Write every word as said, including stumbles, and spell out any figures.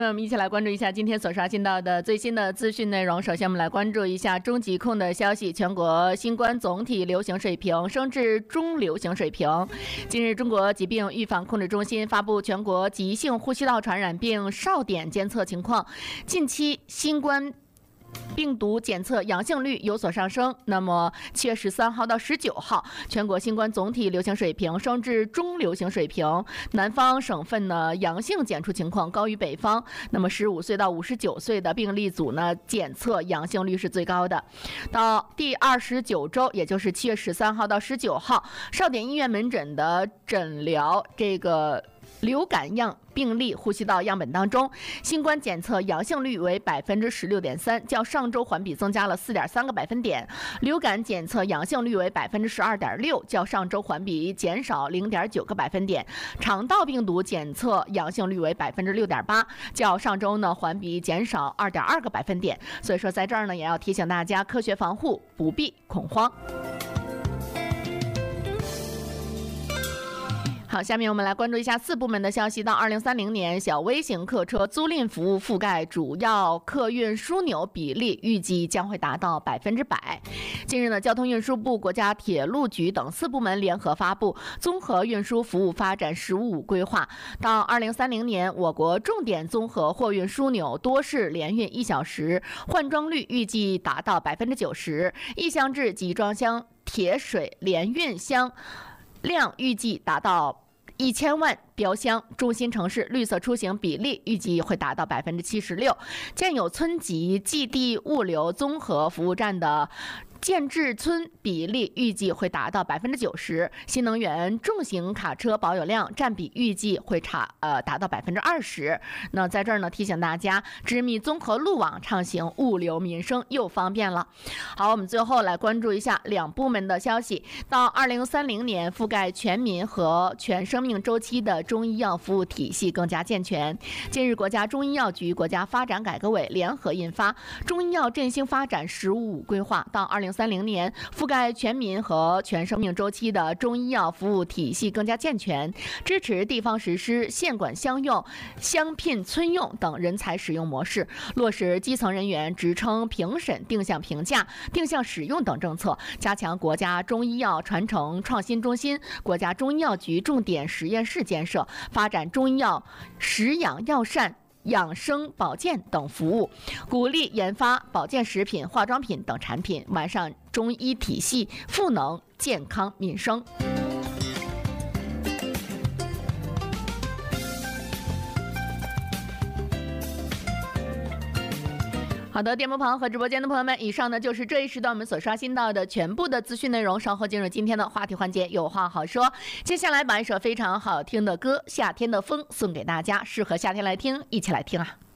那我们一起来关注一下今天所刷新到的最新的资讯内容。首先，我们来关注一下中疾控的消息，全国新冠总体流行水平升至中流行水平。近日，中国疾病预防控制中心发布全国急性呼吸道传染病哨点监测情况，近期新冠病毒检测阳性率有所上升。那么七月十三号到十九号，全国新冠总体流行水平升至中流行水平。南方省份呢阳性检出情况高于北方。那么十五岁到五十九岁的病例组呢检测阳性率是最高的。到第二十九周，也就是七月十三号到十九号，哨点医院门诊的诊疗这个流感样病例呼吸道样本当中，新冠检测阳性率为百分之十六点三，较上周环比增加了四点三个百分点；流感检测阳性率为百分之十二点六，较上周环比减少零点九个百分点；肠道病毒检测阳性率为百分之六点八，较上周呢环比减少二点二个百分点。所以说，在这儿呢，也要提醒大家科学防护，不必恐慌。好，下面我们来关注一下四部门的消息。到二零三零年，小微型客车租赁服务覆盖主要客运枢纽比例预计将会达到百分之百。近日呢，交通运输部、国家铁路局等四部门联合发布《综合运输服务发展“十五五”规划》。到二零三零年，我国重点综合货运枢纽多式联运一小时换装率预计达到百分之九十，异箱制集装箱铁水联运箱量预计达到一千万标箱，中心城市绿色出行比例预计会达到百分之七十六，建有村级寄递物流综合服务站的建制村比例预计会达到百分之九十，新能源重型卡车保有量占比预计会差呃达到百分之二十。那在这儿呢，提醒大家，织密综合路网畅行，物流民生又方便了。好，我们最后来关注一下两部门的消息。到二零三零年，覆盖全民和全生命周期的中医药服务体系更加健全。近日，国家中医药局、国家发展改革委联合印发《中医药振兴发展“十五五”规划》，到二零三零年，覆盖全民和全生命周期的中医药服务体系更加健全，支持地方实施县管乡用、乡聘村用等人才使用模式，落实基层人员职称评审、定向评价、定向使用等政策，加强国家中医药传承创新中心、国家中医药局重点实验室建设，发展中医药食养药膳、养生保健等服务，鼓励研发保健食品、化妆品等产品，完善中医体系赋能健康民生。好的，电波旁和直播间的朋友们，以上呢就是这一时段我们所刷新到的全部的资讯内容。稍后进入今天的话题环节，有话好说。接下来把一首非常好听的歌《夏天的风》送给大家，适合夏天来听，一起来听啊。